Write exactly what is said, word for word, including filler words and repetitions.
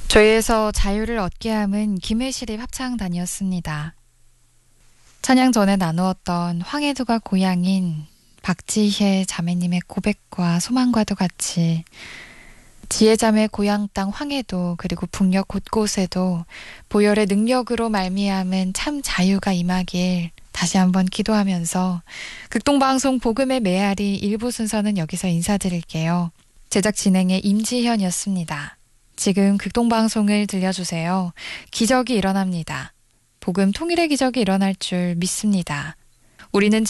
죄에서 자유를 얻게 함은 김해시립 합창단이었습니다. 찬양 전에 나누었던 황해도가 고향인 박지혜 자매님의 고백과 소망과도 같이 지혜자매 고향 땅 황해도 그리고 북녘 곳곳에도 보혈의 능력으로 말미암은 참 자유가 임하길 다시 한번 기도하면서 극동방송 복음의 메아리 일부 순서는 여기서 인사드릴게요. 제작 진행의 임지현이었습니다. 지금 극동방송을 들려주세요. 기적이 일어납니다. 복음 통일의 기적이 일어날 줄 믿습니다. 우리는